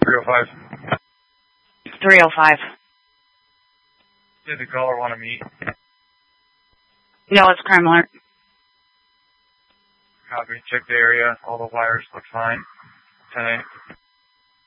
305. 305. Did the caller want to meet? No, it's crime alert. Copy. Check the area. All the wires look fine. 10-8.